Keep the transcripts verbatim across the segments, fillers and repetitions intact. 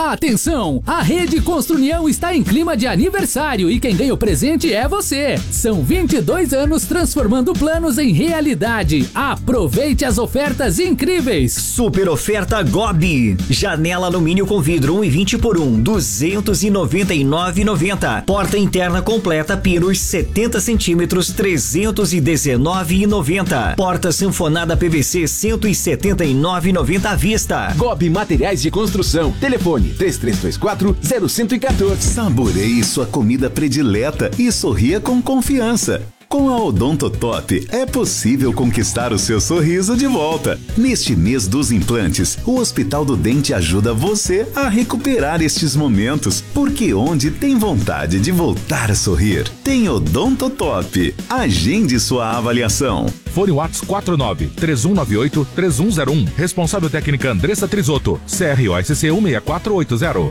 Atenção! A Rede Construnião está em clima de aniversário e quem ganha o presente é você. São vinte e dois anos transformando planos em realidade. Aproveite as ofertas incríveis. Super oferta Gobi. Janela alumínio com vidro um e vinte por um, duzentos e noventa e nove reais e noventa centavos. Porta interna completa Piros setenta centímetros, trezentos e dezenove reais e noventa centavos. Porta sanfonada P V C cento e setenta e nove reais e noventa centavos à vista. Gobi Materiais de Construção. Telefone três três dois quatro, zero um um quatro. Saboreie sua comida predileta e sorria com confiança. Com a Odontotop é possível conquistar o seu sorriso de volta. Neste mês dos implantes, o Hospital do Dente ajuda você a recuperar estes momentos, porque onde tem vontade de voltar a sorrir, tem Odontotop. Agende sua avaliação. Fone WhatsApp quatro nove três um nove oito três um zero um. Responsável técnica Andressa Trisotto. C R O S C um seis quatro oito zero.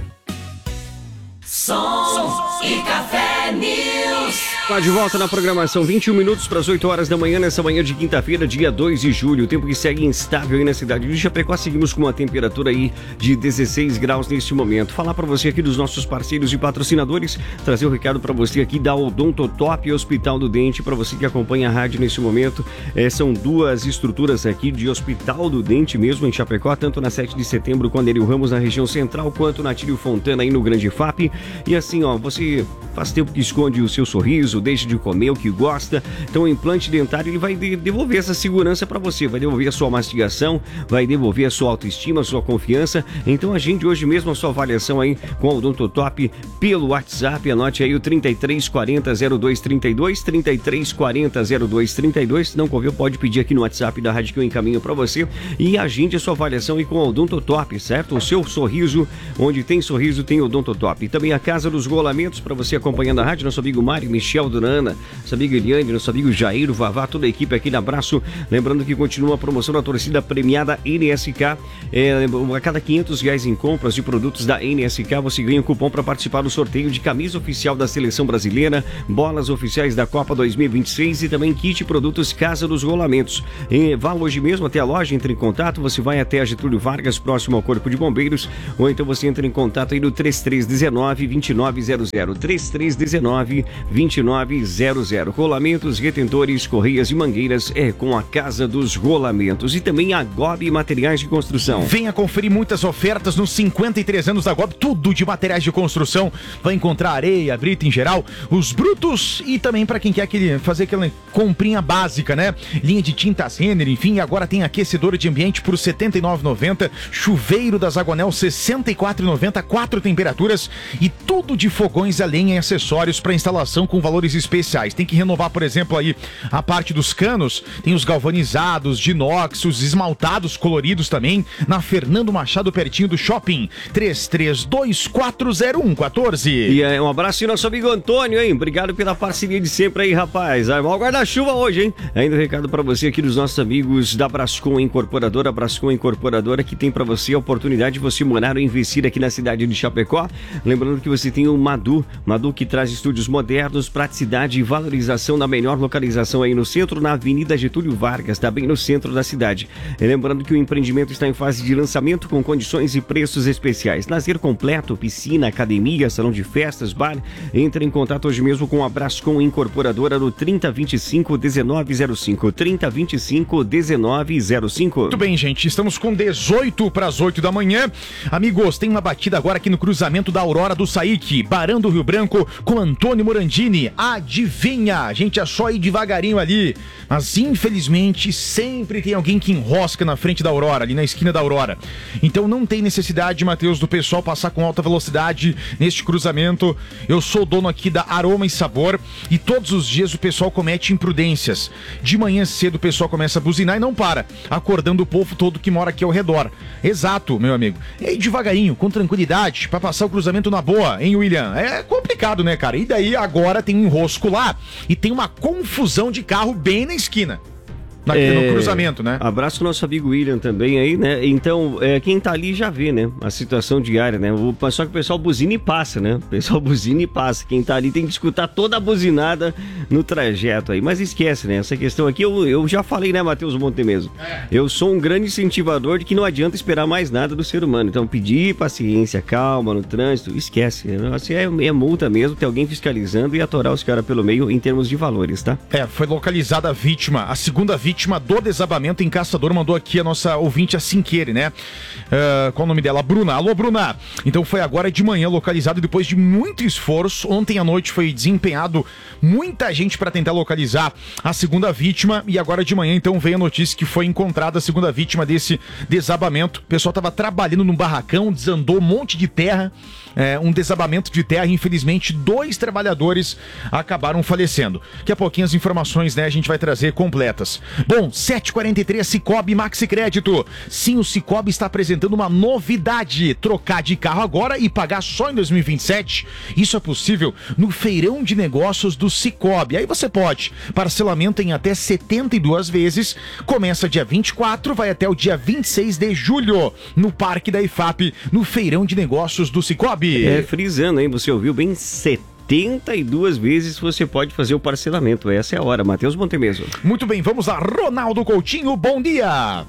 Som e Café News. Tá de volta na programação, vinte e um minutos para as oito horas da manhã, nessa manhã de quinta-feira, dia dois de julho. O tempo que segue instável aí na cidade de Chapecó. Seguimos com uma temperatura aí de dezesseis graus neste momento. Falar para você aqui dos nossos parceiros e patrocinadores, trazer o um recado para você aqui da Odontotop Hospital do Dente, para você que acompanha a rádio nesse momento. É, são duas estruturas aqui de Hospital do Dente mesmo em Chapecó, tanto na sete de setembro com Anélio Ramos na região central, quanto na Tílio Fontana aí no Grande F A P. E assim, ó, você faz tempo que esconde o seu sorriso, deixa de comer o que gosta, então o implante dentário ele vai de- devolver essa segurança para você, vai devolver a sua mastigação, vai devolver a sua autoestima, a sua confiança. Então agende hoje mesmo a sua avaliação aí com o Odontotop pelo WhatsApp, anote aí o trinta e três quarenta, zero dois trinta e dois, trinta e três quarenta, zero dois trinta e dois, se não conviu, pode pedir aqui no WhatsApp da rádio que eu encaminho para você e agende a sua avaliação aí com o Odontotop, certo? O seu sorriso, onde tem sorriso tem o Odontotop. E também a Casa dos Rolamentos, para você acompanhando a rádio, nosso amigo Mário, Michel Durana, nosso amigo Eliane, nosso amigo Jair, Vavá, toda a equipe aqui, abraço. Lembrando que continua a promoção da torcida premiada N S K. É, a cada quinhentos reais em compras de produtos da N S K, você ganha um cupom para participar do sorteio de camisa oficial da Seleção Brasileira, bolas oficiais da Copa dois mil e vinte e seis e também kit produtos Casa dos Rolamentos. E vá hoje mesmo até a loja, entre em contato, você vai até a Getúlio Vargas, próximo ao Corpo de Bombeiros, ou então você entra em contato aí no três três um nove, dois nove zero zero, três três um nove, dois nove zero zero. Rolamentos, retentores, correias e mangueiras é com a Casa dos Rolamentos. E também a Gobi Materiais de Construção. Venha conferir muitas ofertas nos cinquenta e três anos da Gobi, tudo de materiais de construção. Vai encontrar areia, brita em geral, os brutos e também para quem quer aquele, fazer aquela comprinha básica, né? Linha de tintas Renner, enfim, agora tem aquecedor de ambiente por setenta e nove reais e noventa centavos, chuveiro das Aguanel sessenta e quatro reais e noventa centavos, quatro temperaturas e tudo de fogões a lenha e acessórios para instalação com valores especiais. Tem que renovar, por exemplo, aí a parte dos canos, tem os galvanizados, de inox, os esmaltados coloridos também, na Fernando Machado, pertinho do shopping, três três dois quatro zero um um quatro. E é, um abraço e nosso amigo Antônio, hein? Obrigado pela parceria de sempre aí, rapaz. Armar o guarda-chuva hoje, hein? Ainda um recado pra você aqui dos nossos amigos da Brascom Incorporadora, Brascom Incorporadora, que tem pra você a oportunidade de você morar ou investir aqui na cidade de Chapecó. Lembrando que você tem o Madu, Madu que traz estúdios modernos, praticidade e valorização na melhor localização aí no centro, na Avenida Getúlio Vargas, tá bem no centro da cidade. E lembrando que o empreendimento está em fase de lançamento com condições e preços especiais. Lazer completo, piscina, academia, salão de festas, bar. Entre em contato hoje mesmo com a Brascom Incorporadora no trinta, vinte e cinco, dezenove zero cinco, trinta, vinte e cinco, dezenove zero cinco. Muito bem, gente, estamos com dezoito para as oito da manhã. Amigos, tem uma batida agora aqui no cruzamento da Aurora do Saíque, Barão do Rio Branco, com Antônio Morandini. Adivinha, a gente é só ir devagarinho ali, mas infelizmente sempre tem alguém que enrosca na frente da Aurora, ali na esquina da Aurora. Então não tem necessidade, Matheus, do pessoal passar com alta velocidade neste cruzamento. Eu sou dono aqui da Aroma e Sabor e todos os dias o pessoal comete imprudências. De manhã cedo o pessoal começa a buzinar e não para, acordando o povo todo que mora aqui ao redor. Exato, meu amigo. E aí devagarinho, com tranquilidade, pra passar o cruzamento na boa, hein, William? É complicado, né, cara? E daí agora tem um enrosco lá e tem uma confusão de carro bem na esquina. Na, é, no cruzamento, né? Abraço ao nosso amigo William também aí, né? Então, é, quem tá ali já vê, né? A situação diária, né? O, só que o pessoal buzina e passa, né? O pessoal buzina e passa. Quem tá ali tem que escutar toda a buzinada no trajeto aí. Mas esquece, né? Essa questão aqui, eu, eu já falei, né, Matheus Montemesmo? Eu sou um grande incentivador de que não adianta esperar mais nada do ser humano. Então, pedir paciência, calma no trânsito, esquece. Assim, é, é multa mesmo, ter alguém fiscalizando e atorar os caras pelo meio em termos de valores, tá? É, foi localizada a vítima, a segunda vítima vítima do desabamento em Caçador, mandou aqui a nossa ouvinte, a Sinqueire, né? Uh, qual o nome dela? Bruna. Alô, Bruna! Então foi agora de manhã localizado depois de muito esforço. Ontem à noite foi desempenhado muita gente para tentar localizar a segunda vítima e agora de manhã então veio a notícia que foi encontrada a segunda vítima desse desabamento. O pessoal estava trabalhando num barracão, desandou um monte de terra, é, um desabamento de terra, infelizmente dois trabalhadores acabaram falecendo. Daqui a pouquinho as informações, né, a gente vai trazer completas. Bom, sete e quarenta e três, Cicobi Maxi Crédito. Sim, o Cicobi está apresentando uma novidade. Trocar de carro agora e pagar só em dois mil e vinte e sete. Isso é possível no feirão de negócios do Cicobi. Aí você pode. Parcelamento em até setenta e duas vezes. Começa dia vinte e quatro, vai até o dia vinte e seis de julho. No Parque da I F A P, no feirão de negócios do Cicobi. É, frisando, hein? Você ouviu bem, setenta setenta e duas vezes você pode fazer o parcelamento. Essa é a hora. Matheus Montemesmo. Muito bem, vamos lá. Ronaldo Coutinho, bom dia.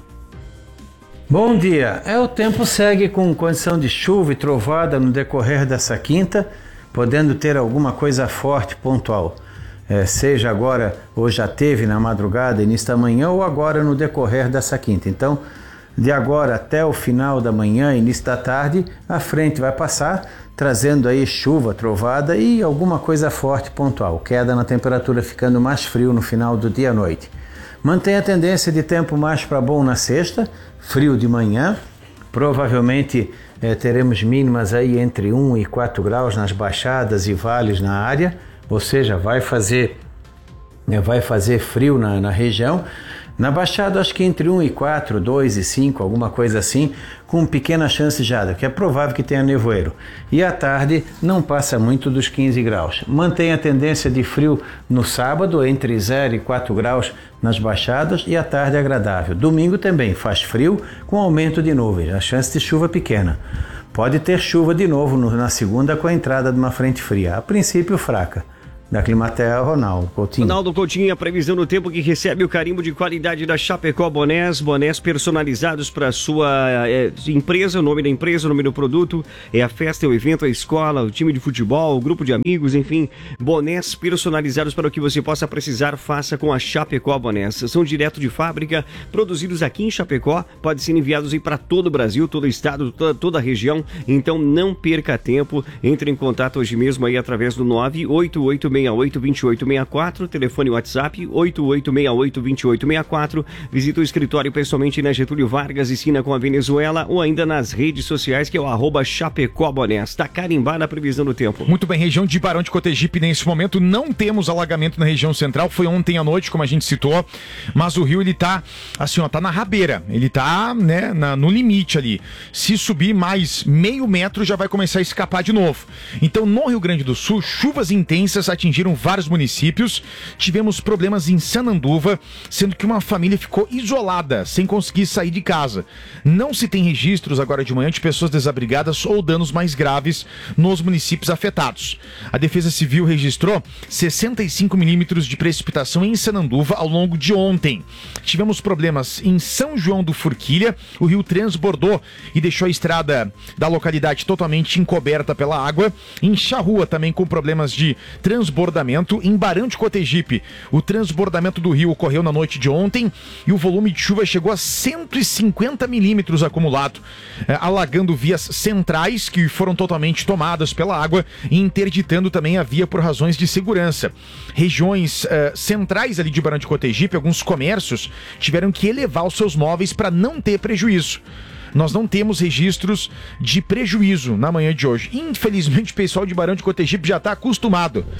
Bom dia. É, o tempo segue com condição de chuva e trovada no decorrer dessa quinta, podendo ter alguma coisa forte pontual. É, seja agora, ou já teve na madrugada, início da manhã, ou agora no decorrer dessa quinta. Então, de agora até o final da manhã, início da tarde, a frente vai passar, trazendo aí chuva, trovada e alguma coisa forte pontual. Queda na temperatura, ficando mais frio no final do dia à noite. Mantém a tendência de tempo mais para bom na sexta, frio de manhã. Provavelmente eh, teremos mínimas aí entre um e quatro graus nas baixadas e vales na área, ou seja, vai fazer, eh, vai fazer frio na, na região. Na Baixada, acho que entre um e quatro, dois e cinco, alguma coisa assim, com pequena chance de geada, que é provável que tenha nevoeiro. E à tarde não passa muito dos quinze graus. Mantém a tendência de frio no sábado, entre zero e quatro graus nas Baixadas, e à tarde é agradável. Domingo também faz frio, com aumento de nuvens, a chance de chuva pequena. Pode ter chuva de novo no, na segunda com a entrada de uma frente fria, a princípio fraca. Da Climatea, Ronaldo Coutinho. Ronaldo Coutinho, a previsão do tempo que recebe o carimbo de qualidade da Chapecó Bonés, bonés personalizados para sua é, empresa, o nome da empresa, o nome do produto, é a festa, é o evento, a escola, o time de futebol, o grupo de amigos, enfim, bonés personalizados para o que você possa precisar, faça com a Chapecó Bonés. São direto de fábrica, produzidos aqui em Chapecó, podem ser enviados aí para todo o Brasil, todo o estado, toda, toda a região, então não perca tempo, entre em contato hoje mesmo aí através do nove oito oito seis oito, dois oito seis quatro, telefone WhatsApp oito oito seis oito, dois oito seis quatro, visita o escritório pessoalmente na Getúlio Vargas, esquina com a Venezuela, ou ainda nas redes sociais, que é o arroba Chapecó Bonés. Está carimbada a previsão do tempo. Muito bem, região de Barão de Cotegipe, nesse momento não temos alagamento na região central, foi ontem à noite, como a gente citou, mas o rio, ele tá, assim, ó, tá na rabeira, ele tá, né, na, no limite ali. Se subir mais meio metro, já vai começar a escapar de novo. Então, no Rio Grande do Sul, chuvas intensas atingiram vários municípios. Tivemos problemas em Sananduva, sendo que uma família ficou isolada, sem conseguir sair de casa. Não se tem registros agora de manhã de pessoas desabrigadas ou danos mais graves nos municípios afetados. A Defesa Civil registrou sessenta e cinco milímetros de precipitação em Sananduva ao longo de ontem. Tivemos problemas em São João do Forquilha, o rio transbordou e deixou a estrada da localidade totalmente encoberta pela água. Em Charrua também com problemas de transbordamento. Em Barão de Cotegipe, o transbordamento do rio ocorreu na noite de ontem e o volume de chuva chegou a cento e cinquenta milímetros acumulado, eh, alagando vias centrais que foram totalmente tomadas pela água e interditando também a via por razões de segurança. Regiões eh, centrais ali de Barão de Cotegipe, alguns comércios tiveram que elevar os seus móveis para não ter prejuízo. Nós não temos registros de prejuízo na manhã de hoje. Infelizmente, o pessoal de Barão de Cotegipe já está acostumado.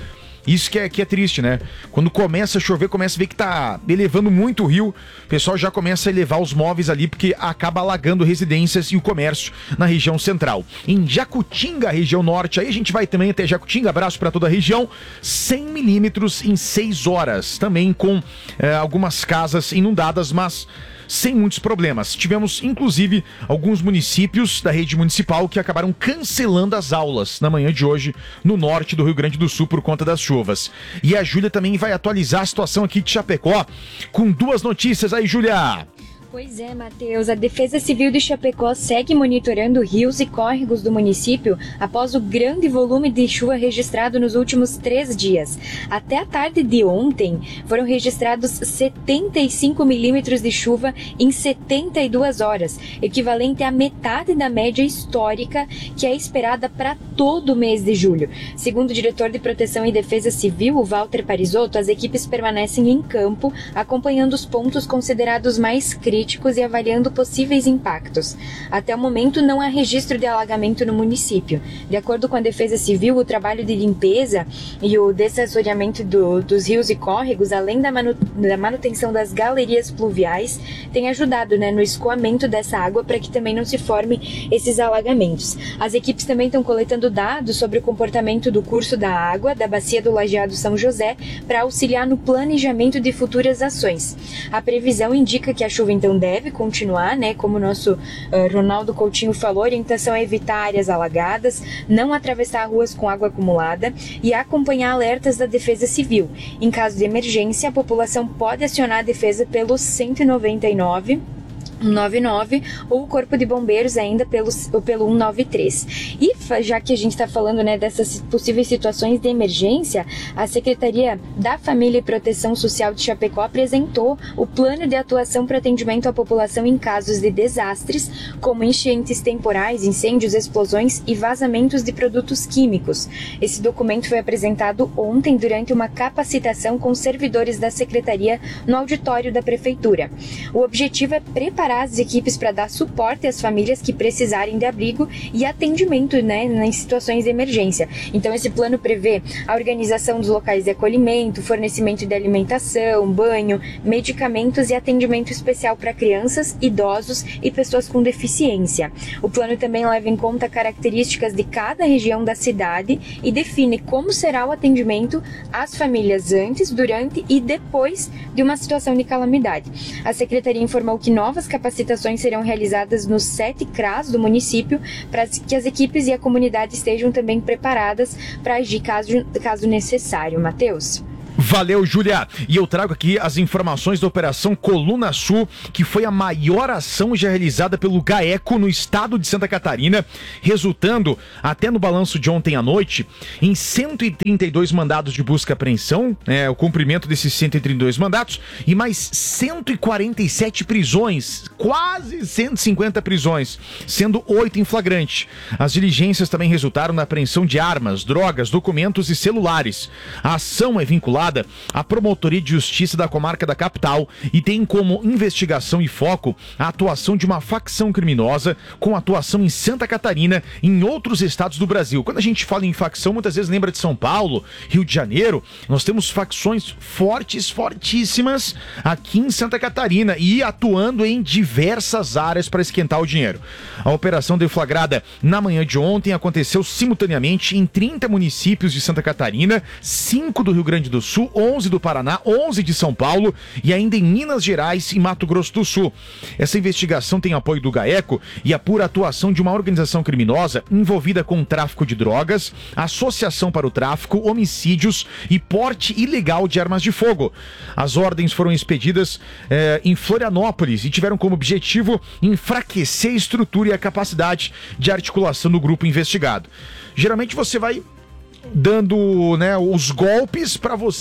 Isso que é, que é triste, né? Quando começa a chover, começa a ver que tá elevando muito o rio, o pessoal já começa a elevar os móveis ali, porque acaba alagando residências e o comércio na região central. Em Jacutinga, região norte, aí a gente vai também até Jacutinga, abraço para toda a região, cem milímetros em seis horas, também com é, algumas casas inundadas, mas sem muitos problemas. Tivemos, inclusive, alguns municípios da rede municipal que acabaram cancelando as aulas na manhã de hoje no norte do Rio Grande do Sul por conta das chuvas. E a Júlia também vai atualizar a situação aqui de Chapecó com duas notícias aí, Júlia. Pois é, Matheus. A Defesa Civil de Chapecó segue monitorando rios e córregos do município após o grande volume de chuva registrado nos últimos três dias. Até a tarde de ontem, foram registrados setenta e cinco milímetros de chuva em setenta e duas horas, equivalente à metade da média histórica que é esperada para todo o mês de julho. Segundo o diretor de Proteção e Defesa Civil, o Walter Parisotto, as equipes permanecem em campo, acompanhando os pontos considerados mais críticos e avaliando possíveis impactos. Até o momento, não há registro de alagamento no município. De acordo com a Defesa Civil, o trabalho de limpeza e o desassoreamento do, dos rios e córregos, além da, manu, da manutenção das galerias pluviais, tem ajudado, né, no escoamento dessa água para que também não se forme esses alagamentos. As equipes também estão coletando dados sobre o comportamento do curso da água da bacia do Lajeado São José para auxiliar no planejamento de futuras ações. A previsão indica que a chuva então deve continuar, né? Como o nosso uh, Ronaldo Coutinho falou, a orientação é evitar áreas alagadas, não atravessar ruas com água acumulada e acompanhar alertas da Defesa Civil. Em caso de emergência, a população pode acionar a defesa pelo cento e noventa e nove nove nove ou o Corpo de Bombeiros ainda pelo, pelo cento e noventa e três. E já que a gente está falando, né, dessas possíveis situações de emergência, a Secretaria da Família e Proteção Social de Chapecó apresentou o plano de atuação para atendimento à população em casos de desastres, como enchentes temporais, incêndios, explosões e vazamentos de produtos químicos. Esse documento foi apresentado ontem durante uma capacitação com servidores da Secretaria no auditório da Prefeitura. O objetivo é preparar as equipes para dar suporte às famílias que precisarem de abrigo e atendimento, né, em situações de emergência. Então, esse plano prevê a organização dos locais de acolhimento, fornecimento de alimentação, banho, medicamentos e atendimento especial para crianças, idosos e pessoas com deficiência. O plano também leva em conta características de cada região da cidade e define como será o atendimento às famílias antes, durante e depois de uma situação de calamidade. A Secretaria informou que novas capacitações serão realizadas nos sete C R A S do município para que as equipes e a comunidade estejam também preparadas para agir caso, caso necessário. Matheus? Valeu, Júlia. E eu trago aqui as informações da Operação Coluna Sul, que foi a maior ação já realizada pelo GAECO no estado de Santa Catarina, resultando, até no balanço de ontem à noite, em cento e trinta e dois mandados de busca e apreensão, é, o cumprimento desses cento e trinta e dois mandatos, e mais cento e quarenta e sete prisões, quase cento e cinquenta prisões, sendo oito em flagrante. As diligências também resultaram na apreensão de armas, drogas, documentos e celulares. A ação é vinculada à Promotoria de Justiça da Comarca da Capital e tem como investigação e foco a atuação de uma facção criminosa com atuação em Santa Catarina e em outros estados do Brasil. Quando a gente fala em facção, muitas vezes lembra de São Paulo, Rio de Janeiro. Nós temos facções fortes, fortíssimas aqui em Santa Catarina e atuando em diversas áreas para esquentar o dinheiro. A operação deflagrada na manhã de ontem aconteceu simultaneamente em trinta municípios de Santa Catarina, cinco do Rio Grande do Sul, onze do Paraná, onze de São Paulo e ainda em Minas Gerais e Mato Grosso do Sul. Essa investigação tem apoio do GAECO e apura a atuação de uma organização criminosa envolvida com tráfico de drogas, associação para o tráfico, homicídios e porte ilegal de armas de fogo. As ordens foram expedidas eh, em Florianópolis e tiveram como objetivo enfraquecer a estrutura e a capacidade de articulação do grupo investigado. Geralmente você vai dando, né, os golpes para você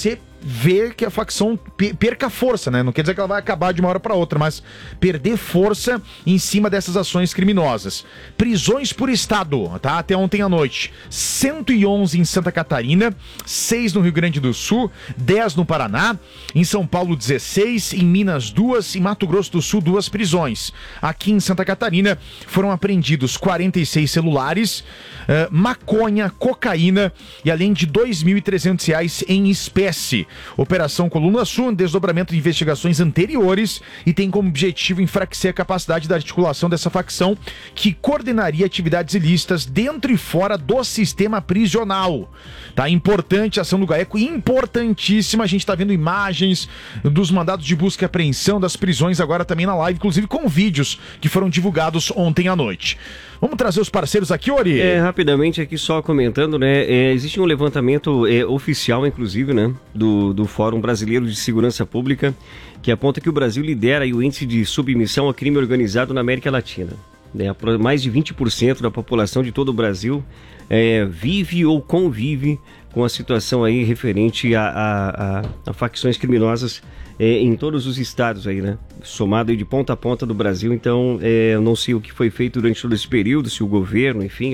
ver que a facção perca força, né? Não quer dizer que ela vai acabar de uma hora para outra, mas perder força em cima dessas ações criminosas. Prisões por estado, tá? Até ontem à noite. cento e onze em Santa Catarina, seis no Rio Grande do Sul, dez no Paraná, em São Paulo dezesseis, em Minas duas, em Mato Grosso do Sul duas prisões. Aqui em Santa Catarina foram apreendidos quarenta e seis celulares, uh, maconha, cocaína e além de dois mil e trezentos reais em espécie. Operação Coluna Sul, um desdobramento de investigações anteriores e tem como objetivo enfraquecer a capacidade da articulação dessa facção que coordenaria atividades ilícitas dentro e fora do sistema prisional. Tá importante a ação do GAECO, importantíssima. A gente tá vendo imagens dos mandados de busca e apreensão das prisões agora também na live, inclusive com vídeos que foram divulgados ontem à noite. Vamos trazer os parceiros aqui, Ori? É, rapidamente aqui só comentando, né, é, existe um levantamento é, oficial, inclusive, né, do, do Fórum Brasileiro de Segurança Pública, que aponta que o Brasil lidera aí o índice de submissão a crime organizado na América Latina. Né, mais de vinte por cento da população de todo o Brasil é, vive ou convive com a situação aí referente a, a, a, a facções criminosas é, em todos os estados aí, né? Somado aí de ponta a ponta do Brasil. Então, é, eu não sei o que foi feito durante todo esse período, se o governo, enfim,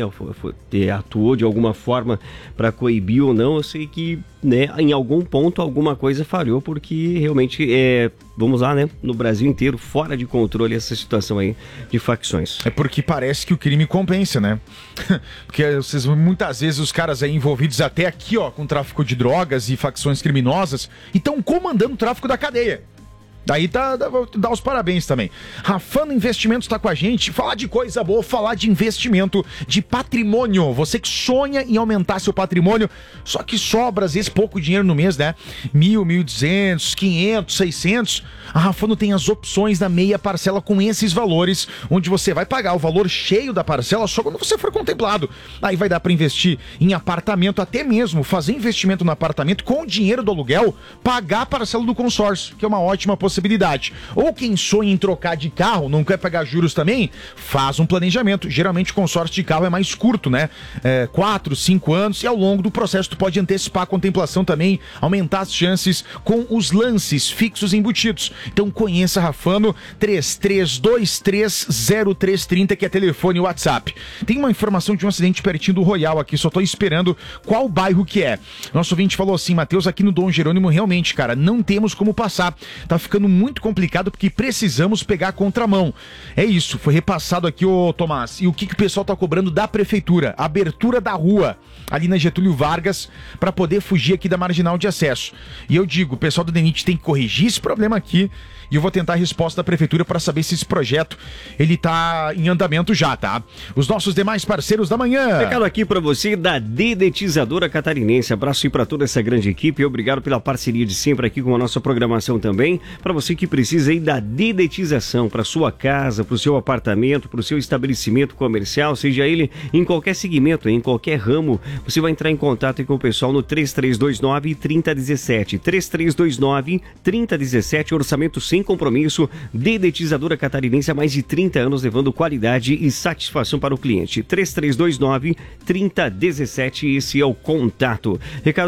atuou de alguma forma para coibir ou não. Eu sei que, né, em algum ponto alguma coisa falhou, porque realmente é, vamos lá, né, no Brasil inteiro, fora de controle essa situação aí de facções. É porque parece que o crime compensa, né? Porque vocês, muitas vezes os caras aí envolvidos até aqui, ó, com tráfico de drogas e facções criminosas, e estão comandando o tráfico da cadeia. Daí tá, dá, dá os parabéns também. Rafano Investimentos tá com a gente. Falar de coisa boa, falar de investimento, de patrimônio. Você que sonha em aumentar seu patrimônio, só que sobra às vezes pouco dinheiro no mês, né? Mil, mil e duzentos, quinhentos, seiscentos. A Rafano tem as opções da meia parcela com esses valores, onde você vai pagar o valor cheio da parcela só quando você for contemplado. Aí vai dar para investir em apartamento, até mesmo fazer investimento no apartamento com o dinheiro do aluguel, pagar a parcela do consórcio, que é uma ótima possibilidade. possibilidade. Ou quem sonha em trocar de carro, não quer pagar juros também, faz um planejamento. Geralmente o consórcio de carro é mais curto, né? É, quatro, cinco anos, e ao longo do processo tu pode antecipar a contemplação também, aumentar as chances com os lances fixos embutidos. Então conheça a Rafano, três três dois três zero três três zero, que é telefone e WhatsApp. Tem uma informação de um acidente pertinho do Royal aqui, só tô esperando qual bairro que é. Nosso ouvinte falou assim, Matheus, aqui no Dom Jerônimo, realmente, cara, não temos como passar. Tá ficando muito complicado porque precisamos pegar a contramão. É isso, foi repassado aqui, ô Tomás. E o que, que o pessoal tá cobrando da prefeitura? Abertura da rua, ali na Getúlio Vargas, para poder fugir aqui da marginal de acesso. E eu digo, o pessoal do DENIT tem que corrigir esse problema aqui. E eu vou tentar a resposta da prefeitura para saber se esse projeto ele tá em andamento já, tá? Os nossos demais parceiros da manhã. Recado aqui para você da Dedetizadora Catarinense. Abraço aí para toda essa grande equipe. Obrigado pela parceria de sempre aqui com a nossa programação também. Para você que precisa aí da dedetização para sua casa, para o seu apartamento, para o seu estabelecimento comercial, seja ele em qualquer segmento, em qualquer ramo, você vai entrar em contato com o pessoal no três três dois nove, três zero um sete. três três dois nove, três zero um sete, orçamento sem compromisso. Dedetizadora Catarinense há mais de trinta anos, levando qualidade e satisfação para o cliente. três três dois nove, três zero um sete, esse é o contato. Recado